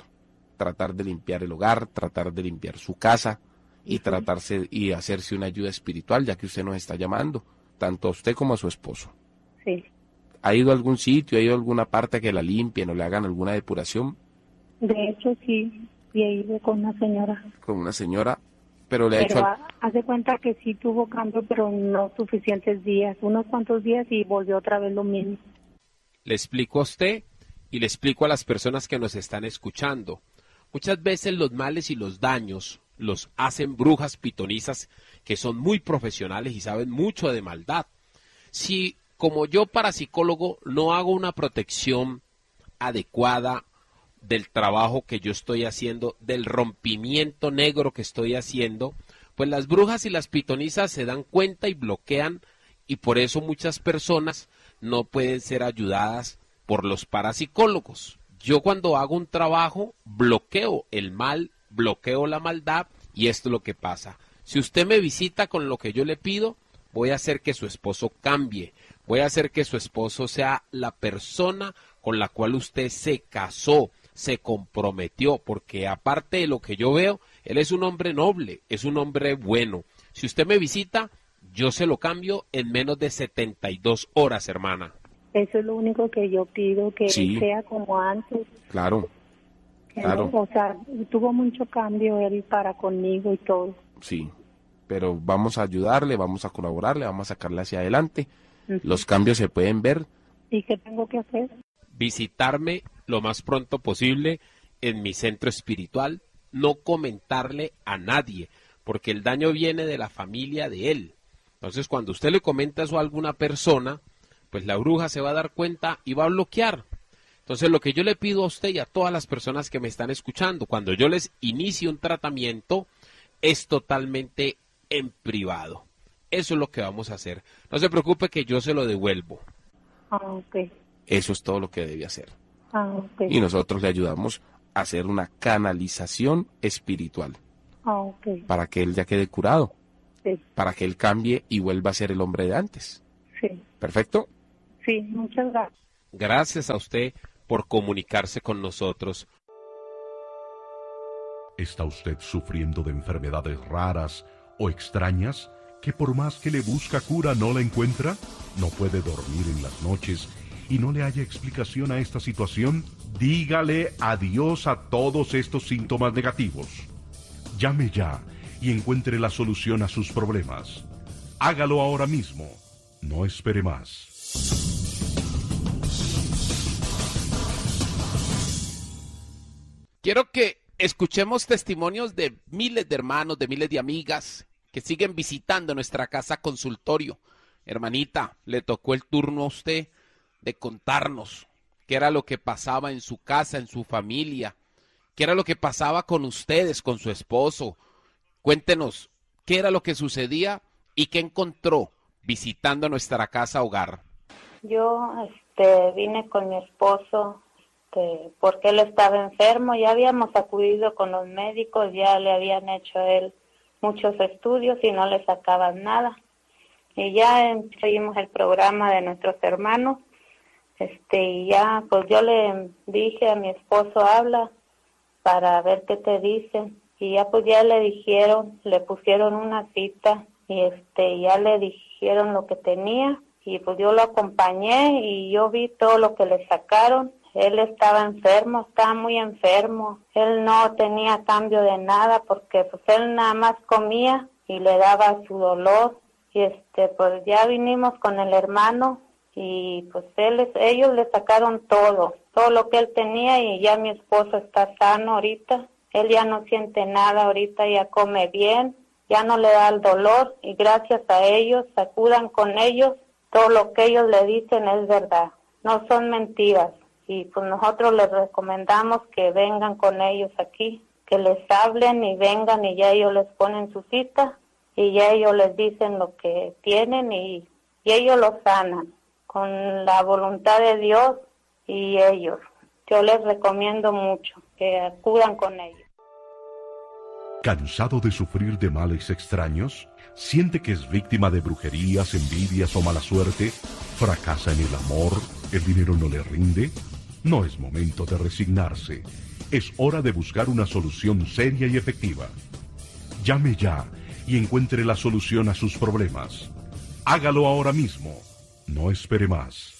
el hogar, tratar de limpiar su casa y tratarse y hacerse una ayuda espiritual, ya que usted nos está llamando, tanto a usted como a su esposo. Sí. ¿Ha ido a algún sitio, ha ido a alguna parte que la limpien o le hagan alguna depuración? De hecho, sí. Y he ido con una señora. Con una señora, pero le ha hecho... Haz de cuenta que sí tuvo cambio, pero no suficientes días, unos cuantos días y volvió otra vez lo mismo. Le explico a usted y le explico a las personas que nos están escuchando. Muchas veces los males y los daños los hacen brujas pitonisas que son muy profesionales y saben mucho de maldad. Si, como yo parapsicólogo, no hago una protección adecuada del trabajo que yo estoy haciendo, del rompimiento negro que estoy haciendo, pues las brujas y las pitonisas se dan cuenta y bloquean, y por eso muchas personas no pueden ser ayudadas por los parapsicólogos. Yo cuando hago un trabajo bloqueo el mal, bloqueo la maldad, y esto es lo que pasa. Si usted me visita con lo que yo le pido, voy a hacer que su esposo cambie, voy a hacer que su esposo sea la persona con la cual usted se casó, se comprometió, porque aparte de lo que yo veo, él es un hombre noble, es un hombre bueno. Si usted me visita, yo se lo cambio en menos de 72 horas, hermana. Eso es lo único que yo pido, que Sí. sea como antes. Claro, claro. O sea, tuvo mucho cambio él para conmigo y todo. Sí, pero vamos a ayudarle, vamos a colaborarle, vamos a sacarle hacia adelante. Los cambios se pueden ver. ¿Y qué tengo que hacer? Visitarme lo más pronto posible en mi centro espiritual, no comentarle a nadie, porque el daño viene de la familia de él. Entonces, cuando usted le comenta eso a alguna persona, pues la bruja se va a dar cuenta y va a bloquear. Entonces, lo que yo le pido a usted y a todas las personas que me están escuchando, cuando yo les inicie un tratamiento, es totalmente en privado. Eso es lo que vamos a hacer. No se preocupe que yo se lo devuelvo. Ok. Eso es todo lo que debe hacer. Ok. Y nosotros le ayudamos a hacer una canalización espiritual Ok. para que él ya quede curado, Sí. para que él cambie y vuelva a ser el hombre de antes. Sí. ¿Perfecto? Sí, muchas gracias. Gracias a usted por comunicarse con nosotros. ¿Está usted sufriendo de enfermedades raras o extrañas que por más que le busca cura no la encuentra? ¿No puede dormir en las noches y no le haya explicación a esta situación? Dígale adiós a todos estos síntomas negativos. Llame ya y encuentre la solución a sus problemas. Hágalo ahora mismo. No espere más. Quiero que escuchemos testimonios de miles de hermanos, de miles de amigas que siguen visitando nuestra casa consultorio. Hermanita, le tocó el turno a usted de contarnos qué era lo que pasaba en su casa, en su familia, qué era lo que pasaba con ustedes, con su esposo. Cuéntenos qué era lo que sucedía y qué encontró visitando nuestra casa hogar. Yo vine con mi esposo porque él estaba enfermo. Ya habíamos acudido con los médicos, ya le habían hecho a él muchos estudios y no le sacaban nada. Y ya seguimos el programa de nuestros hermanos. Y ya pues yo le dije a mi esposo, habla para ver qué te dicen. Y ya pues ya le dijeron, le pusieron una cita y ya le dijeron lo que tenía. Y pues yo lo acompañé y yo vi todo lo que le sacaron. Él estaba enfermo, estaba muy enfermo. Él no tenía cambio de nada porque pues él nada más comía y le daba su dolor. Y pues ya vinimos con el hermano y pues ellos le sacaron todo lo que él tenía y ya mi esposo está sano ahorita. Él ya no siente nada ahorita, ya come bien, ya no le da el dolor y gracias a ellos, acudan con ellos. Todo lo que ellos le dicen es verdad, no son mentiras. Y pues nosotros les recomendamos que vengan con ellos aquí, que les hablen y vengan y ya ellos les ponen su cita y ya ellos les dicen lo que tienen y ellos los sanan con la voluntad de Dios y ellos. Yo les recomiendo mucho que acudan con ellos. ¿Cansado de sufrir de males extraños? ¿Siente que es víctima de brujerías, envidias o mala suerte? ¿Fracasa en el amor? ¿El dinero no le rinde? No es momento de resignarse. Es hora de buscar una solución seria y efectiva. Llame ya y encuentre la solución a sus problemas. Hágalo ahora mismo. No espere más.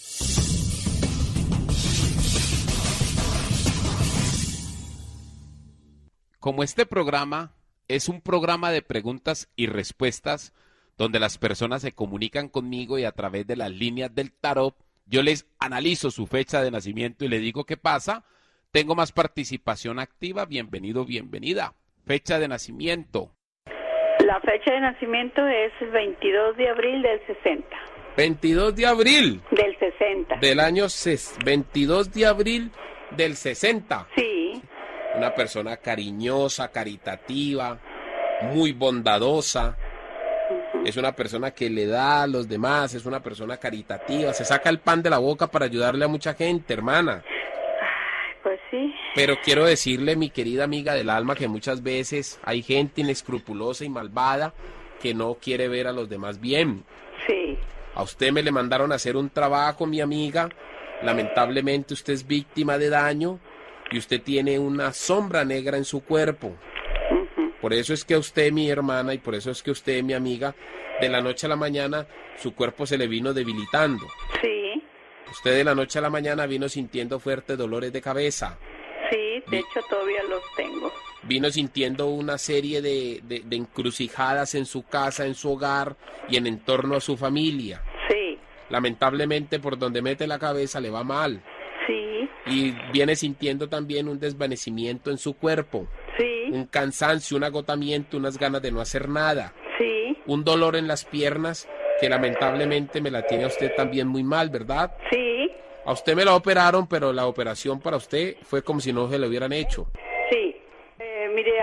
Como este programa es un programa de preguntas y respuestas donde las personas se comunican conmigo y a través de las líneas del tarot yo les analizo su fecha de nacimiento y le digo qué pasa, tengo más participación activa, bienvenido, bienvenida. Fecha de nacimiento. La fecha de nacimiento es el 22 de abril del 60. 22 de abril. Del 60. Del año 22 de abril del 60. Sí. Una persona cariñosa, caritativa, muy bondadosa. Es una persona que le da a los demás, es una persona caritativa, se saca el pan de la boca para ayudarle a mucha gente, hermana. Pues sí. Pero quiero decirle, mi querida amiga del alma, que muchas veces hay gente inescrupulosa y malvada que no quiere ver a los demás bien. Sí. A usted me le mandaron a hacer un trabajo, mi amiga. Lamentablemente usted es víctima de daño y usted tiene una sombra negra en su cuerpo. Por eso es que a usted, mi hermana, y por eso es que usted, mi amiga, de la noche a la mañana, su cuerpo se le vino debilitando. Sí. Usted de la noche a la mañana vino sintiendo fuertes dolores de cabeza. Sí, de hecho todavía los tengo. Vino sintiendo una serie de encrucijadas en su casa, en su hogar y en torno a su familia. Sí. Lamentablemente, por donde mete la cabeza le va mal. Sí. Y viene sintiendo también un desvanecimiento en su cuerpo. Sí. Un cansancio, un agotamiento, unas ganas de no hacer nada. Sí. Un dolor en las piernas que lamentablemente me la tiene a usted también muy mal, ¿verdad? Sí. A usted me la operaron, pero la operación para usted fue como si no se la hubieran hecho. Sí. Mire,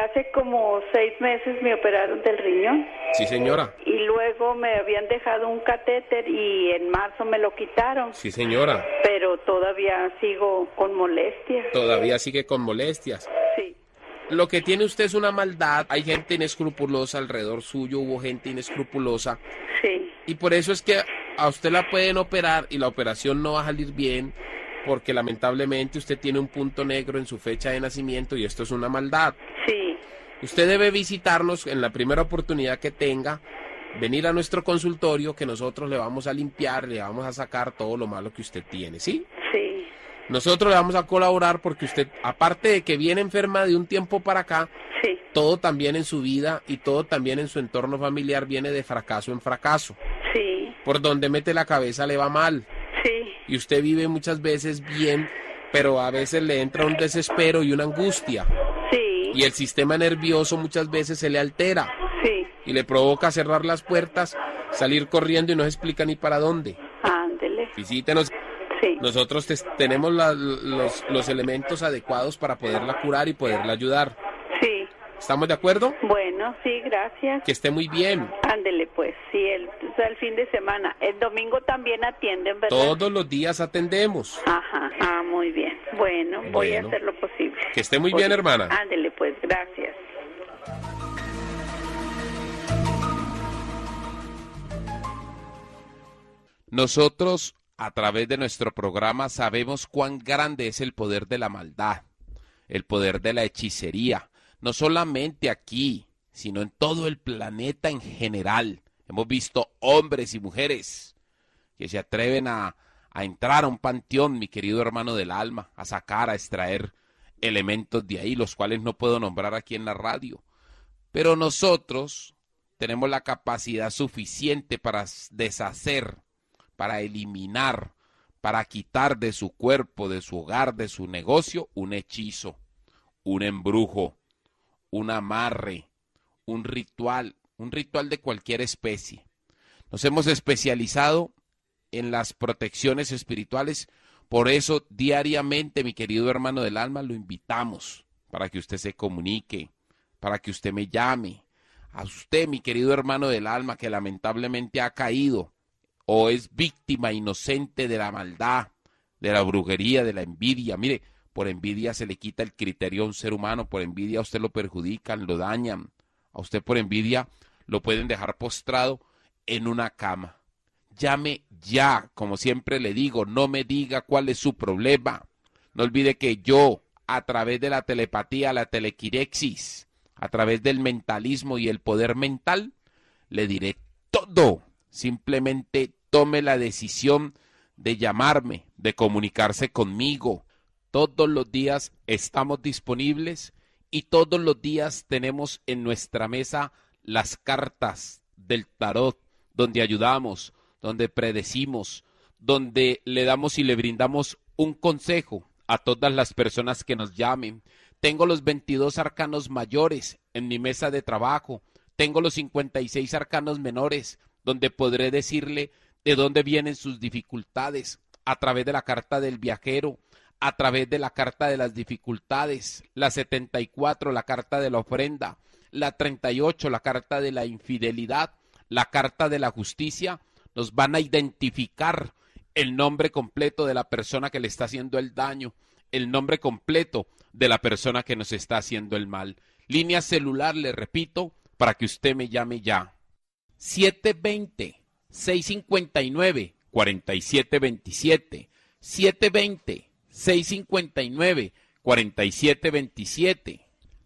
hace como 6 meses me operaron del riñón. Sí, señora. Y luego me habían dejado un catéter y en marzo me lo quitaron. Sí, señora. Pero todavía sigo con molestias. Todavía sigue con molestias. Sí. Lo que tiene usted es una maldad. Hay gente inescrupulosa alrededor suyo, hubo gente inescrupulosa. Sí. Y por eso es que a usted la pueden operar y la operación no va a salir bien, porque lamentablemente usted tiene un punto negro en su fecha de nacimiento y esto es una maldad. Sí. Usted debe visitarnos en la primera oportunidad que tenga, venir a nuestro consultorio, que nosotros le vamos a limpiar, le vamos a sacar todo lo malo que usted tiene, ¿sí? Sí. Nosotros le vamos a colaborar porque usted, aparte de que viene enferma de un tiempo para acá, sí, todo también en su vida y todo también en su entorno familiar viene de fracaso en fracaso. Sí. Por donde mete la cabeza le va mal. Sí. Y usted vive muchas veces bien, pero a veces le entra un desespero y una angustia. Sí. Y el sistema nervioso muchas veces se le altera. Sí. Y le provoca cerrar las puertas, salir corriendo y no se explica ni para dónde. Ándele. Visítenos. Sí. Nosotros tenemos los elementos adecuados para poderla curar y poderla ayudar. Sí. ¿Estamos de acuerdo? Bueno, sí, gracias. Que esté muy bien. Ándele, pues, sí, el fin de semana. El domingo también atienden, ¿verdad? Todos los días atendemos. Ajá, muy bien. Bueno, voy a hacer lo posible. Que esté muy bien, hermana. Ándele, pues, gracias. Nosotros, a través de nuestro programa, sabemos cuán grande es el poder de la maldad, el poder de la hechicería. No solamente aquí, sino en todo el planeta en general. Hemos visto hombres y mujeres que se atreven a entrar a un panteón, mi querido hermano del alma, a sacar, a extraer elementos de ahí, los cuales no puedo nombrar aquí en la radio. Pero nosotros tenemos la capacidad suficiente para deshacer, para eliminar, para quitar de su cuerpo, de su hogar, de su negocio, un hechizo, un embrujo, un amarre, un ritual de cualquier especie. Nos hemos especializado en las protecciones espirituales, por eso diariamente, mi querido hermano del alma, lo invitamos para que usted se comunique, para que usted me llame. A usted, mi querido hermano del alma, que lamentablemente ha caído o es víctima inocente de la maldad, de la brujería, de la envidia. Mire, por envidia se le quita el criterio a un ser humano, por envidia a usted lo perjudican, lo dañan. A usted por envidia lo pueden dejar postrado en una cama. Llame ya, como siempre le digo, no me diga cuál es su problema. No olvide que yo, a través de la telepatía, la telequirexis, a través del mentalismo y el poder mental, le diré todo. Simplemente tome la decisión de llamarme, de comunicarse conmigo. Todos los días estamos disponibles y todos los días tenemos en nuestra mesa las cartas del tarot, donde ayudamos, donde predecimos, donde le damos y le brindamos un consejo a todas las personas que nos llamen. Tengo los 22 arcanos mayores en mi mesa de trabajo, tengo los 56 arcanos menores, donde podré decirle de dónde vienen sus dificultades, a través de la carta del viajero, a través de la carta de las dificultades, la 74, la carta de la ofrenda, la 38, la carta de la infidelidad, la carta de la justicia. Nos van a identificar el nombre completo de la persona que le está haciendo el daño, el nombre completo de la persona que nos está haciendo el mal. Línea celular, le repito, para que usted me llame ya. 720-659-4727. 720-659-4727.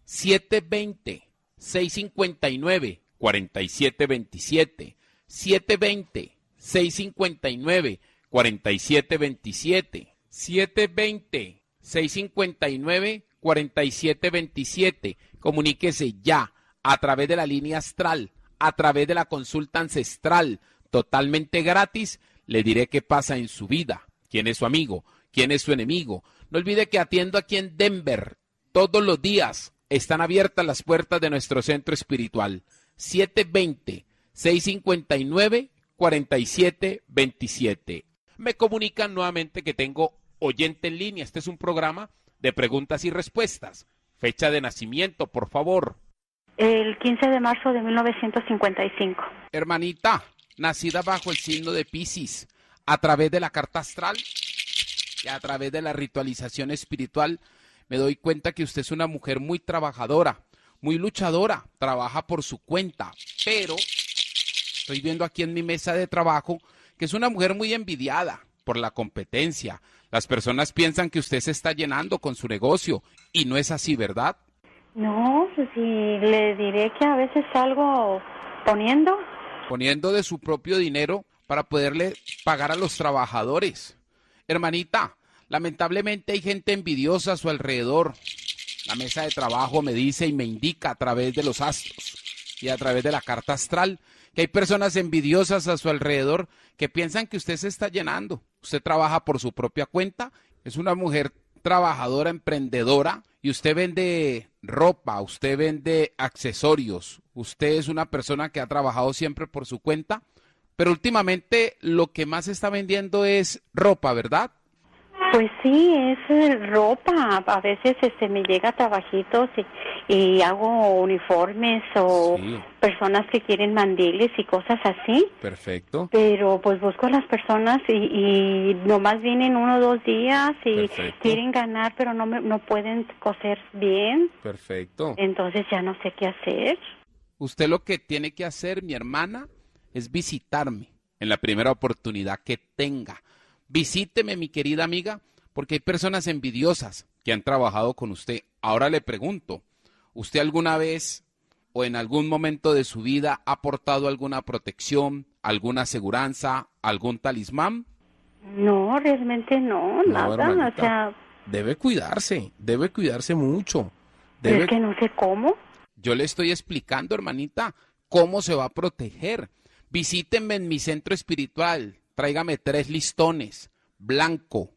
720-659-4727. 720-659-4727. 720-659-4727. Comuníquese ya a través de la línea astral, a través de la consulta ancestral, totalmente gratis. Le diré qué pasa en su vida, quién es su amigo, quién es su enemigo. No olvide que atiendo aquí en Denver. Todos los días están abiertas las puertas de nuestro centro espiritual. 720-659-4727. Me comunican nuevamente que tengo oyente en línea. Este es un programa de preguntas y respuestas. Fecha de nacimiento, por favor. El 15 de marzo de 1955. Hermanita, nacida bajo el signo de Piscis, a través de la carta astral y a través de la ritualización espiritual, me doy cuenta que usted es una mujer muy trabajadora, muy luchadora, trabaja por su cuenta, pero estoy viendo aquí en mi mesa de trabajo que es una mujer muy envidiada por la competencia. Las personas piensan que usted se está llenando con su negocio y no es así, ¿verdad? No, pues sí, le diré que a veces salgo poniendo de su propio dinero para poderle pagar a los trabajadores. Hermanita, lamentablemente hay gente envidiosa a su alrededor. La mesa de trabajo me dice y me indica a través de los astros y a través de la carta astral que hay personas envidiosas a su alrededor que piensan que usted se está llenando. Usted trabaja por su propia cuenta, es una mujer trabajadora, emprendedora, y usted vende ropa, usted vende accesorios, usted es una persona que ha trabajado siempre por su cuenta, pero últimamente lo que más está vendiendo es ropa, ¿verdad? Pues sí, es ropa. A veces me llega trabajitos y hago uniformes o personas que quieren mandiles y cosas así. Perfecto. Pero pues busco a las personas y nomás vienen 1 o 2 días y quieren ganar, pero no pueden coser bien. Perfecto. Entonces ya no sé qué hacer. Usted lo que tiene que hacer, mi hermana, es visitarme en la primera oportunidad que tenga. Visíteme, mi querida amiga, porque hay personas envidiosas que han trabajado con usted. Ahora le pregunto, ¿usted alguna vez o en algún momento de su vida ha aportado alguna protección, alguna aseguranza, algún talismán? No, realmente no, nada. Hermanita, o sea, debe cuidarse mucho. Es que no sé cómo. Yo le estoy explicando, hermanita, cómo se va a proteger. Visítenme en mi centro espiritual. Tráigame 3 listones, blanco,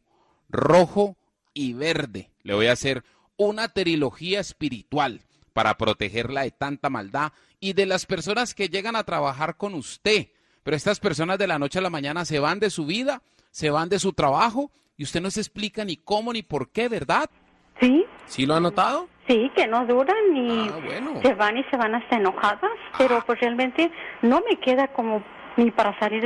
rojo y verde. Le voy a hacer una trilogía espiritual para protegerla de tanta maldad y de las personas que llegan a trabajar con usted. Pero estas personas de la noche a la mañana se van de su vida, se van de su trabajo y usted no se explica ni cómo ni por qué, ¿verdad? Sí. ¿Sí lo ha notado? Sí, que no duran y se van hasta enojadas, pero pues realmente no me queda como ni para salir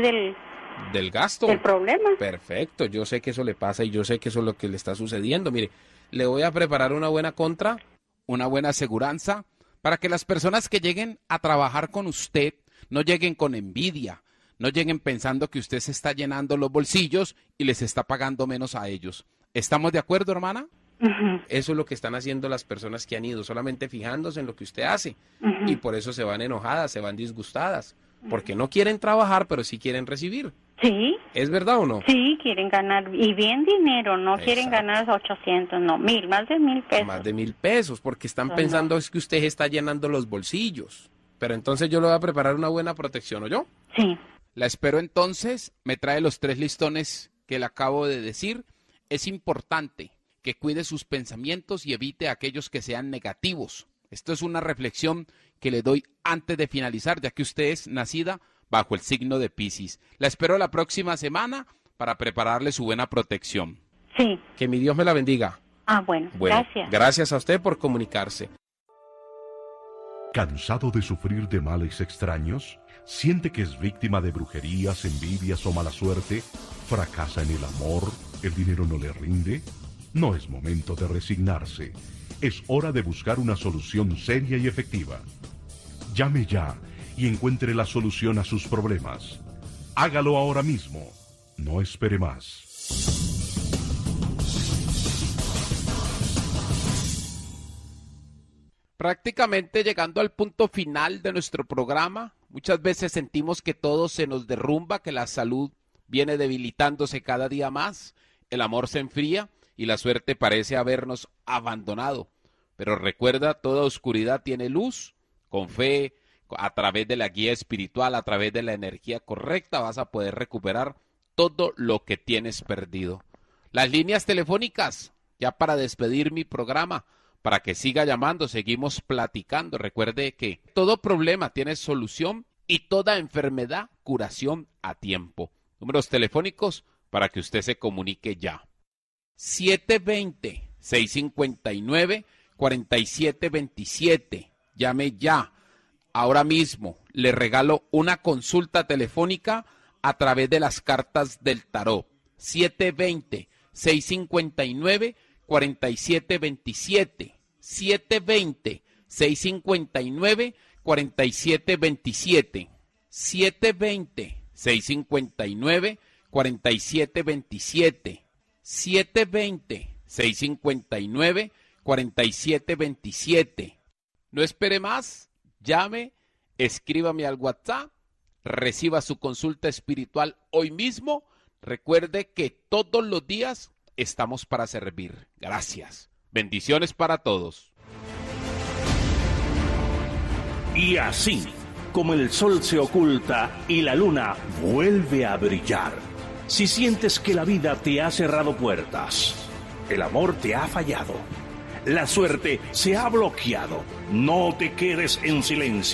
del gasto. Del problema. Perfecto, yo sé que eso le pasa y yo sé que eso es lo que le está sucediendo. Mire, le voy a preparar una buena contra, una buena aseguranza, para que las personas que lleguen a trabajar con usted no lleguen con envidia, no lleguen pensando que usted se está llenando los bolsillos y les está pagando menos a ellos. ¿Estamos de acuerdo, hermana? Eso es lo que están haciendo las personas que han ido, solamente fijándose en lo que usted hace. Y por eso se van enojadas, se van disgustadas, porque no quieren trabajar, pero sí quieren recibir. Sí. ¿Es verdad o no? Sí, quieren ganar, y bien dinero, no quieren ganar 800, no, 1,000, más de 1,000 pesos. Más de 1,000 pesos, porque están pensando es que usted está llenando los bolsillos. Pero entonces yo le voy a preparar una buena protección, ¿o yo? Sí. La espero entonces, me trae los 3 listones que le acabo de decir. Es importante que cuide sus pensamientos y evite aquellos que sean negativos. Esto es una reflexión que le doy antes de finalizar, ya que usted es nacida bajo el signo de Piscis. La espero la próxima semana para prepararle su buena protección. Sí. Que mi Dios me la bendiga. Bueno, gracias. Gracias a usted por comunicarse. ¿Cansado de sufrir de males extraños? ¿Siente que es víctima de brujerías, envidias o mala suerte? ¿Fracasa en el amor? ¿El dinero no le rinde? No es momento de resignarse. Es hora de buscar una solución seria y efectiva. Llame ya y encuentre la solución a sus problemas. Hágalo ahora mismo. No espere más. Prácticamente llegando al punto final de nuestro programa, muchas veces sentimos que todo se nos derrumba, que la salud viene debilitándose cada día más, el amor se enfría y la suerte parece habernos abandonado. Pero recuerda, toda oscuridad tiene luz. Con fe, a través de la guía espiritual, a través de la energía correcta, vas a poder recuperar todo lo que tienes perdido. Las líneas telefónicas, ya para despedir mi programa, para que siga llamando, seguimos platicando. Recuerde que todo problema tiene solución y toda enfermedad, curación a tiempo. Números telefónicos para que usted se comunique ya. 720-659-46 4727. Llame ya. Ahora mismo le regalo una consulta telefónica a través de las cartas del tarot. 720-659-4727. 720-659-4727. 720-659-4727. 720-659-4727. No espere más, llame, escríbame al WhatsApp, reciba su consulta espiritual hoy mismo. Recuerde que todos los días estamos para servir. Gracias. Bendiciones para todos. Y así, como el sol se oculta y la luna vuelve a brillar, si sientes que la vida te ha cerrado puertas, el amor te ha fallado, la suerte se ha bloqueado, no te quedes en silencio.